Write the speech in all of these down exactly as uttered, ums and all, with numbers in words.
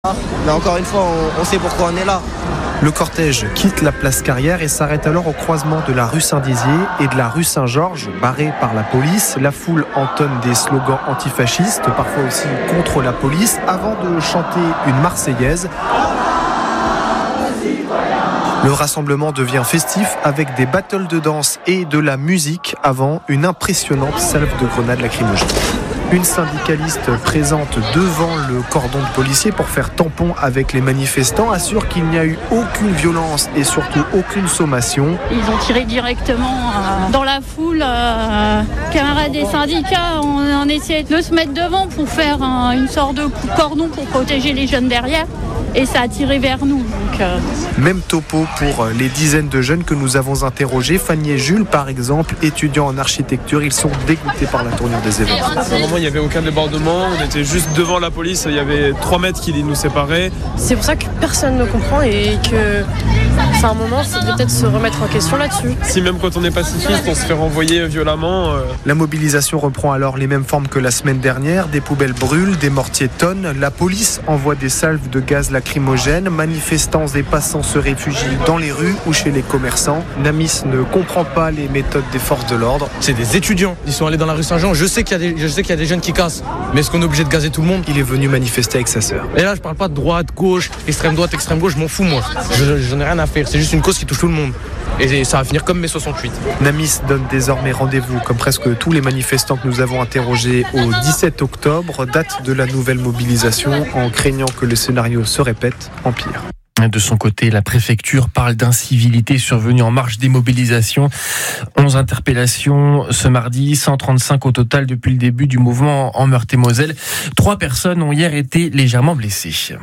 Mais encore une fois, on, on sait pourquoi on est là. Le cortège quitte la place Carrière et s'arrête alors au croisement de la rue Saint-Dizier et de la rue Saint-Georges, barrée par la police. La foule entonne des slogans antifascistes, parfois aussi contre la police, avant de chanter une Marseillaise. Le rassemblement devient festif avec des battles de danse et de la musique avant une impressionnante salve de grenades lacrymogènes. Une syndicaliste présente devant le cordon de policiers pour faire tampon avec les manifestants assure qu'il n'y a eu aucune violence et surtout aucune sommation. Ils ont tiré directement euh, dans la foule. Euh, camarades des syndicats ont, ont essayé de se mettre devant pour faire un, une sorte de cordon pour protéger les jeunes derrière. Et ça a tiré vers nous. Donc euh... Même topo pour les dizaines de jeunes que nous avons interrogés. Fanny et Jules, par exemple, étudiants en architecture, ils sont dégoûtés par la tournure des événements. À un moment, il n'y avait aucun débordement. On était juste devant la police. Il y avait trois mètres qui nous séparaient. C'est pour ça que personne ne comprend et que c'est un moment, c'est peut-être se remettre en question là-dessus. Si même quand on est pacifiste, on se fait renvoyer violemment. Euh... La mobilisation reprend alors les mêmes formes que la semaine dernière. Des poubelles brûlent, des mortiers tonnent. La police envoie des salves de gaz lacrymogènes. Manifestants et passants se réfugient dans les rues ou chez les commerçants. Namis ne comprend pas les méthodes des forces de l'ordre. C'est des étudiants. Ils sont allés dans la rue Saint-Jean. Je sais qu'il y a des, je sais qu'il y a des jeunes qui cassent. Mais est-ce qu'on est obligé de gazer tout le monde ? Il est venu manifester avec sa sœur. Et là, je parle pas de droite, gauche, extrême droite, extrême gauche. Je m'en fous, moi. Je, j'en ai rien à faire. C'est juste une cause qui touche tout le monde. Et ça va finir comme mai soixante-huit. Namis donne désormais rendez-vous, comme presque tous les manifestants que nous avons interrogés, au dix-sept octobre, date de la nouvelle mobilisation, en craignant que le scénario se répète, en pire. De son côté, la préfecture parle d'incivilité survenue en marge des mobilisations. onze interpellations ce mardi, cent trente-cinq au total depuis le début du mouvement en Meurthe-et-Moselle. Trois personnes ont hier été légèrement blessées.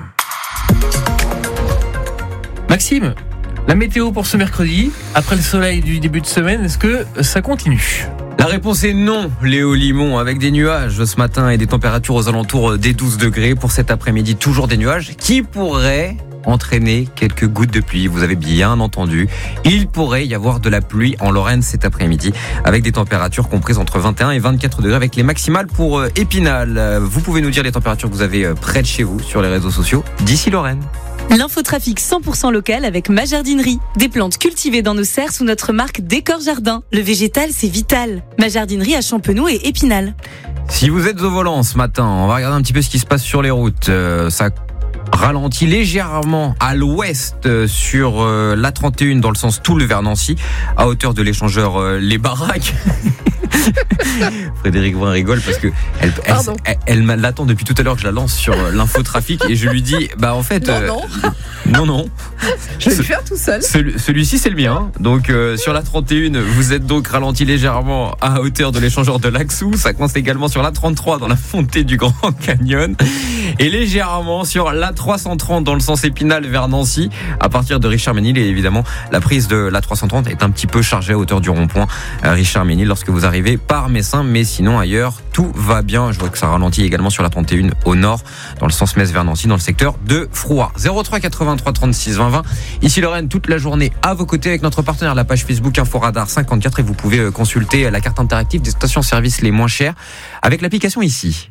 Maxime, la météo pour ce mercredi, après le soleil du début de semaine, est-ce que ça continue ? La réponse est non, Léo Limon, avec des nuages ce matin et des températures aux alentours des douze degrés. Pour cet après-midi, toujours des nuages qui pourraient entraîner quelques gouttes de pluie. Vous avez bien entendu, il pourrait y avoir de la pluie en Lorraine cet après-midi, avec des températures comprises entre vingt et un et vingt-quatre degrés, avec les maximales pour Épinal. Vous pouvez nous dire les températures que vous avez près de chez vous sur les réseaux sociaux d'ici Lorraine. L'infotrafic cent pour cent local avec ma jardinerie. Des plantes cultivées dans nos serres sous notre marque Décor Jardin. Le végétal, c'est vital. Ma jardinerie à Champenoux et Épinal. Si vous êtes au volant ce matin, on va regarder un petit peu ce qui se passe sur les routes. Euh, ça ralentit légèrement à l'ouest sur euh, l'A trente et un dans le sens Toul vers Nancy, à hauteur de l'échangeur euh, Les Baraques. Frédéric Brun rigole parce que elle, elle, elle, elle, elle l'attend depuis tout à l'heure que je la lance sur l'infotrafic et je lui dis bah en fait non euh, non non non je vais le faire tout seul. Celui, celui-ci c'est le mien. Donc euh, sur l'A trente et un vous êtes donc ralenti légèrement à hauteur de l'échangeur de Laxou. Ça coince également sur l'A trente-trois dans la montée du Grand Canyon et légèrement sur l'A trois cent trente dans le sens Épinal vers Nancy à partir de Richard-Ménil. Et évidemment la prise de l'A trois cent trente est un petit peu chargée à hauteur du rond-point Richard-Ménil lorsque vous arrivez par Messin, mais sinon ailleurs tout va bien. Je vois que ça ralentit également sur la trente et un au nord dans le sens Metz vers Nancy dans le secteur de Frouard. zéro trois quatre-vingt-trois trente-six vingt vingt. Ici Lorraine, toute la journée à vos côtés avec notre partenaire, la page Facebook Inforadar cinquante-quatre, et vous pouvez consulter la carte interactive des stations-service les moins chères avec l'application ici.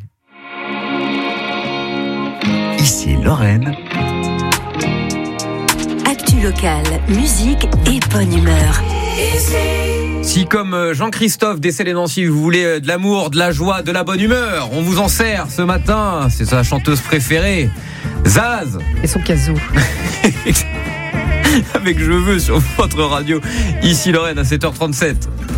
Ici Lorraine. Actu locale, musique et bonne humeur. Si comme Jean-Christophe d'Essel et Nancy, vous voulez de l'amour, de la joie, de la bonne humeur, on vous en sert ce matin. C'est sa chanteuse préférée, Zaz. Et son kazoo. Avec Je veux sur votre radio. Ici Lorraine à sept heures trente-sept.